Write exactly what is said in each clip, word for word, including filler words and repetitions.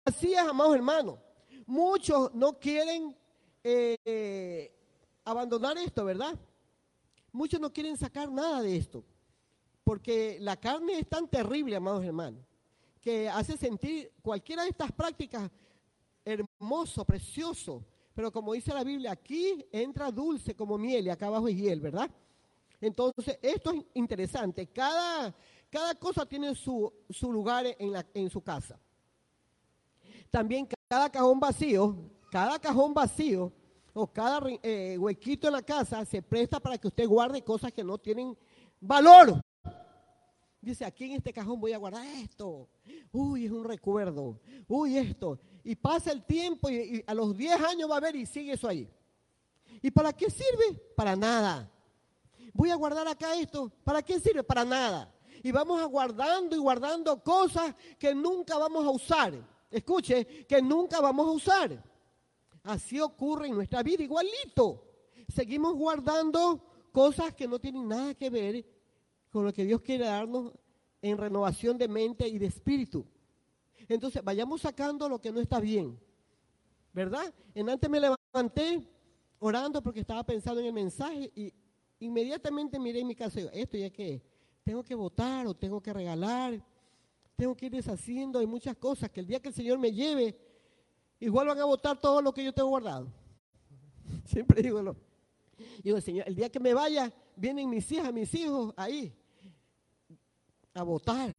Así es, amados hermanos. Muchos no quieren eh, eh, abandonar esto, ¿verdad? Muchos no quieren sacar nada de esto, porque la carne es tan terrible, amados hermanos, que hace sentir cualquiera de estas prácticas hermoso, precioso, pero como dice la Biblia, aquí entra dulce como miel y acá abajo es hiel, ¿verdad? Entonces, esto es interesante. Cada, cada cosa tiene su, su lugar en, la, en su casa. También cada cajón vacío, cada cajón vacío o cada eh, huequito en la casa se presta para que usted guarde cosas que no tienen valor. Dice, aquí en este cajón voy a guardar esto. Uy, es un recuerdo. Uy, esto. Y pasa el tiempo y, y a los diez años va a ver y sigue eso ahí. ¿Y para qué sirve? Para nada. Voy a guardar acá esto. ¿Para qué sirve? Para nada. Y vamos a guardando y guardando cosas que nunca vamos a usar. Escuche, que nunca vamos a usar. Así ocurre en nuestra vida, igualito. Seguimos guardando cosas que no tienen nada que ver con lo que Dios quiere darnos en renovación de mente y de espíritu. Entonces, vayamos sacando lo que no está bien, ¿verdad? En antes me levanté orando porque estaba pensando en el mensaje y inmediatamente miré en mi casa y digo, esto ya que tengo que votar o tengo que regalar, tengo que ir deshaciendo de muchas cosas que el día que el Señor me lleve, igual van a votar todo lo que yo tengo guardado. Siempre digo, no. Digo, Señor, el día que me vaya, vienen mis hijas, mis hijos ahí a votar.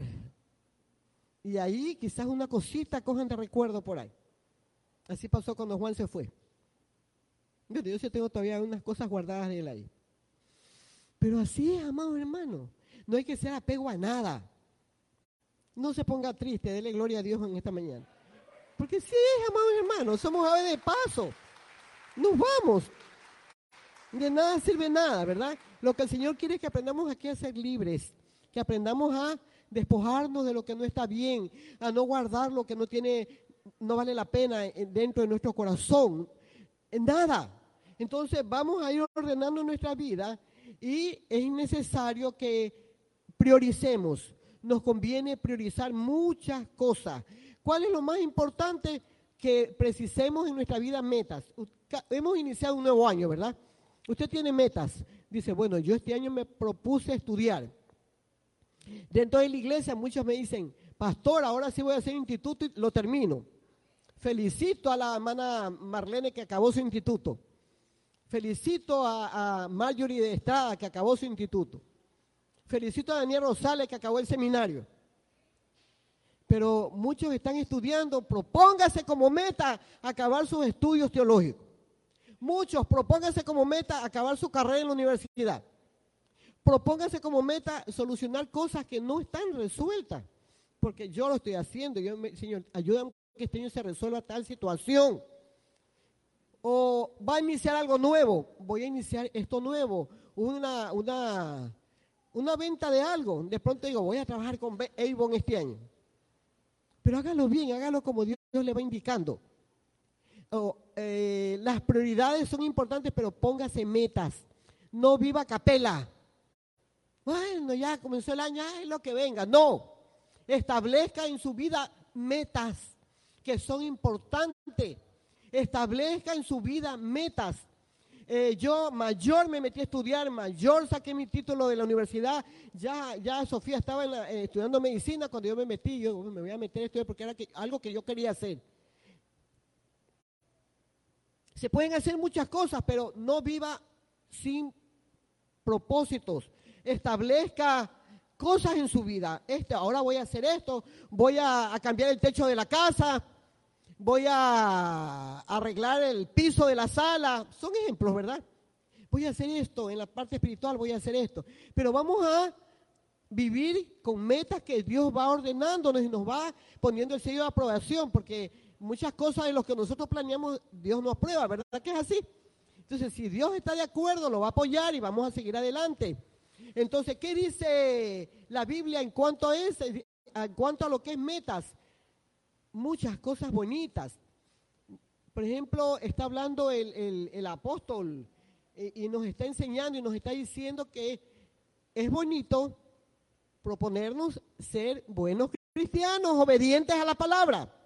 Y ahí quizás una cosita cojan de recuerdo por ahí. Así pasó cuando Juan se fue. Yo sí tengo todavía unas cosas guardadas de él ahí. Pero así es, amados hermanos. No hay que ser apego a nada. No se ponga triste, dele gloria a Dios en esta mañana. Porque sí es, amados hermanos, somos aves de paso. Nos vamos. De nada sirve nada, ¿verdad? Lo que el Señor quiere es que aprendamos aquí a ser libres, que aprendamos a despojarnos de lo que no está bien, a no guardar lo que no tiene, no vale la pena dentro de nuestro corazón. Nada. Entonces vamos a ir ordenando nuestra vida y es necesario que prioricemos. Nos conviene priorizar muchas cosas. ¿Cuál es lo más importante? Que precisemos en nuestra vida metas. Hemos iniciado un nuevo año, ¿verdad? Usted tiene metas. Dice, bueno, yo este año me propuse estudiar. Dentro de la iglesia muchos me dicen, pastor, ahora sí voy a hacer instituto y lo termino. Felicito a la hermana Marlene que acabó su instituto. Felicito a, a Marjorie de Estrada que acabó su instituto. Felicito a Daniel Rosales que acabó el seminario. Pero muchos están estudiando, propóngase como meta acabar sus estudios teológicos. Muchos propónganse como meta acabar su carrera en la universidad. Propónganse como meta solucionar cosas que no están resueltas. Porque yo lo estoy haciendo. Yo me, Señor, ayúdame que este año se resuelva tal situación. O va a iniciar algo nuevo. Voy a iniciar esto nuevo. Una, una, una venta de algo. De pronto digo, voy a trabajar con Avon este año. Pero hágalo bien, hágalo como Dios le va indicando. Oh, eh, las prioridades son importantes, pero póngase metas. No viva a capela. Bueno, ya comenzó el año, es lo que venga. No, establezca en su vida metas que son importantes. Establezca en su vida metas. Eh, yo mayor me metí a estudiar, mayor saqué mi título de la universidad. Ya, ya Sofía estaba en la, eh, estudiando medicina cuando yo me metí. Yo me voy a meter a estudiar porque era que, algo que yo quería hacer. Se pueden hacer muchas cosas, pero no viva sin propósitos. Establezca cosas en su vida. Este, ahora voy a hacer esto, voy a, a cambiar el techo de la casa, voy a arreglar el piso de la sala. Son ejemplos, ¿verdad? Voy a hacer esto, en la parte espiritual voy a hacer esto. Pero vamos a vivir con metas que Dios va ordenándonos y nos va poniendo el sello de aprobación, porque muchas cosas de lo que nosotros planeamos, Dios nos aprueba, ¿verdad que es así? Entonces, si Dios está de acuerdo, lo va a apoyar y vamos a seguir adelante. Entonces, ¿qué dice la Biblia en cuanto a eso, en cuanto a lo que es metas? Muchas cosas bonitas. Por ejemplo, está hablando el, el, el apóstol eh, y nos está enseñando y nos está diciendo que es bonito proponernos ser buenos cristianos, obedientes a la palabra.